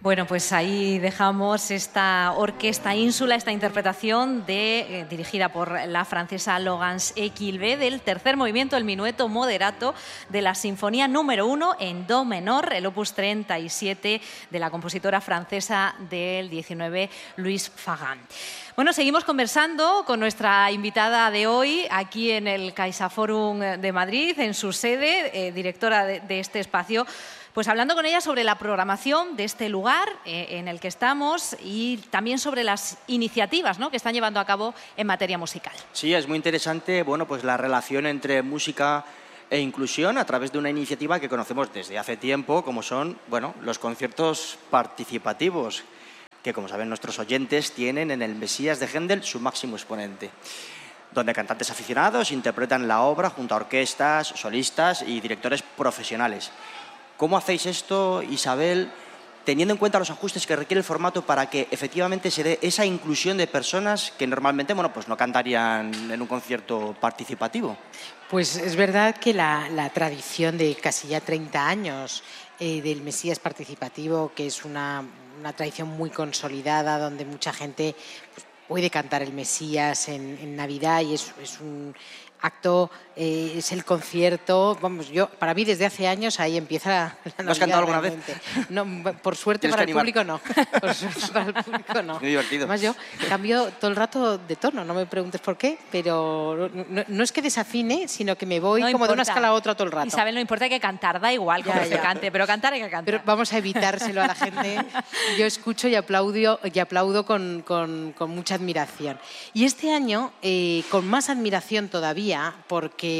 Bueno, pues ahí dejamos esta orquesta ínsula, esta interpretación dirigida por la francesa Laurence Equilvé del tercer movimiento, el minueto moderato de la Sinfonía número 1 en do menor, el opus 37 de la compositora francesa del 19, Louise Farren. Bueno, seguimos conversando con nuestra invitada de hoy aquí en el CaixaForum de Madrid, en su sede, directora de este espacio. Pues hablando con ella sobre la programación de este lugar en el que estamos y también sobre las iniciativas, ¿no?, que están llevando a cabo en materia musical. Sí, es muy interesante, bueno, pues la relación entre música e inclusión a través de una iniciativa que conocemos desde hace tiempo, como son, bueno, los conciertos participativos, que como saben nuestros oyentes tienen en el Mesías de Händel su máximo exponente, donde cantantes aficionados interpretan la obra junto a orquestas, solistas y directores profesionales. ¿Cómo hacéis esto, Isabel, teniendo en cuenta los ajustes que requiere el formato para que efectivamente se dé esa inclusión de personas que normalmente, bueno, pues no cantarían en un concierto participativo? Pues es verdad que la tradición de casi ya 30 años del Mesías participativo, que es una tradición muy consolidada, donde mucha gente pues, puede cantar el Mesías en Navidad y es un acto, es el concierto. Vamos, para mí desde hace años ahí empieza la Navidad. ¿Lo has cantado alguna vez? No, por suerte para el público no. Por suerte para el público no. Muy divertido. Además yo cambio todo el rato de tono, no me preguntes por qué, pero no es que desafine, sino que me voy No como importa. de una escala a otra todo el rato. Isabel, no importa, hay que cantar, da igual cómo se cante, pero cantar hay que cantar. Pero vamos a evitárselo a la gente. Yo escucho y aplaudo con mucha admiración. Y este año, con más admiración todavía, porque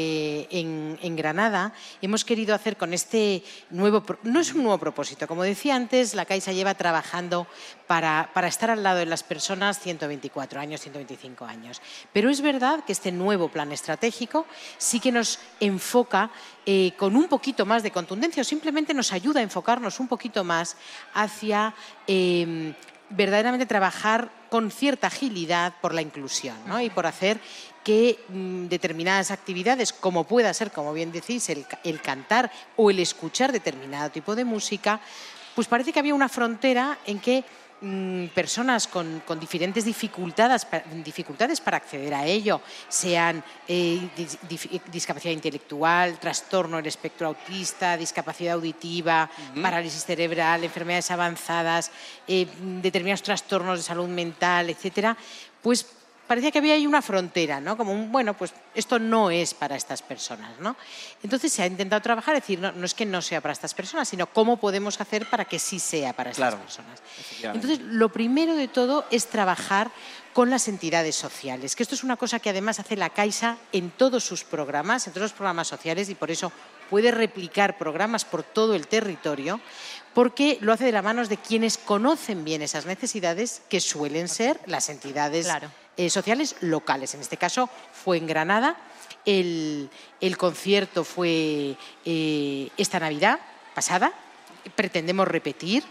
en Granada hemos querido hacer con este nuevo... No es un nuevo propósito. Como decía antes, la Caixa lleva trabajando para estar al lado de las personas 124 años, 125 años. Pero es verdad que este nuevo plan estratégico sí que nos enfoca con un poquito más de contundencia o simplemente nos ayuda a enfocarnos un poquito más hacia verdaderamente trabajar con cierta agilidad por la inclusión, ¿no? Y por hacer que determinadas actividades, como pueda ser, como bien decís, el cantar o el escuchar determinado tipo de música, pues parece que había una frontera en que personas con diferentes dificultades para acceder a ello, sean discapacidad intelectual, trastorno del espectro autista, discapacidad auditiva, parálisis cerebral, enfermedades avanzadas, determinados trastornos de salud mental, etcétera, pues parecía que había ahí una frontera, ¿no? Como bueno, pues esto no es para estas personas, ¿no? Entonces se ha intentado trabajar, es decir, no es que no sea para estas personas, sino cómo podemos hacer para que sí sea para estas personas. Entonces, lo primero de todo es trabajar con las entidades sociales, que esto es una cosa que además hace la Caixa en todos sus programas, en todos los programas sociales, y por eso puede replicar programas por todo el territorio, porque lo hace de la mano de quienes conocen bien esas necesidades, que suelen ser las entidades sociales locales. En este caso fue en Granada, el concierto fue esta Navidad pasada, pretendemos repetir.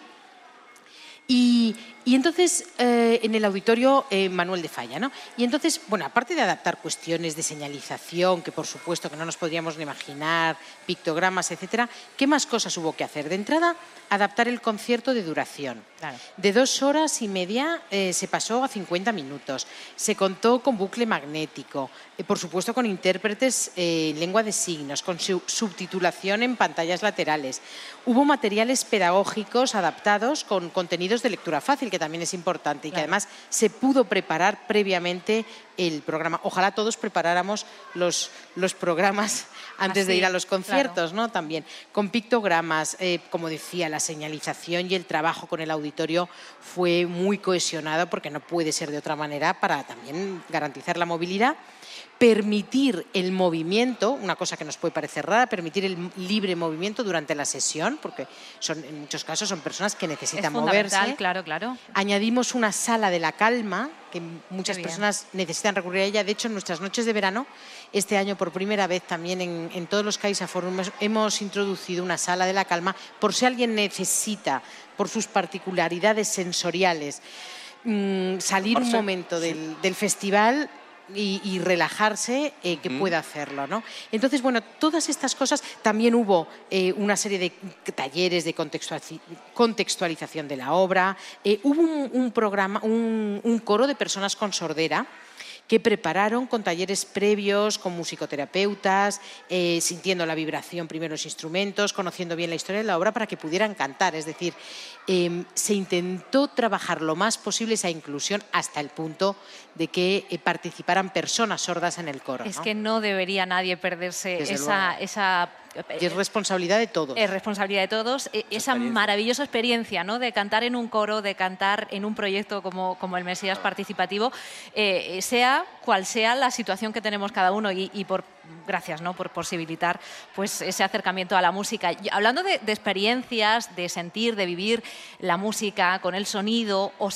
Y entonces, en el auditorio Manuel de Falla, ¿no? Y entonces, bueno, aparte de adaptar cuestiones de señalización, que por supuesto que no nos podríamos ni imaginar, pictogramas, etcétera, ¿qué más cosas hubo que hacer? De entrada, adaptar el concierto de duración. Claro. De 2 horas y media se pasó a 50 minutos. Se contó con bucle magnético, por supuesto con intérpretes en lengua de signos, con subtitulación en pantallas laterales. Hubo materiales pedagógicos adaptados con contenidos de lectura fácil, que también es importante y que además se pudo preparar previamente el programa. Ojalá todos preparáramos los programas antes de ir a los conciertos, ¿no? También con pictogramas, como decía, la señalización y el trabajo con el auditorio fue muy cohesionado, porque no puede ser de otra manera, para también garantizar la movilidad, permitir el movimiento, una cosa que nos puede parecer rara, permitir el libre movimiento durante la sesión, porque en muchos casos son personas que necesitan moverse. Claro. Añadimos una sala de la calma, que muchas personas necesitan recurrir a ella. De hecho, en nuestras noches de verano, este año por primera vez también en todos los CaixaForum hemos introducido una sala de la calma, por si alguien necesita, por sus particularidades sensoriales, salir un momento del festival y relajarse, que pueda hacerlo, ¿no? Entonces, bueno, todas estas cosas, también hubo una serie de talleres de contextualización de la obra, hubo un programa, un coro de personas con sordera que prepararon con talleres previos, con musicoterapeutas, sintiendo la vibración primero los instrumentos, conociendo bien la historia de la obra para que pudieran cantar. Es decir, se intentó trabajar lo más posible esa inclusión hasta el punto de que participaran personas sordas en el coro. Es que no debería nadie perderse esa y es responsabilidad de todos. Es responsabilidad de todos. Esa maravillosa experiencia, ¿no?, de cantar en un coro, de cantar en un proyecto como el Mesías Participativo, sea cual sea la situación que tenemos cada uno y gracias, ¿no?, por posibilitar pues, ese acercamiento a la música. Y hablando de experiencias, de sentir, de vivir la música con el sonido,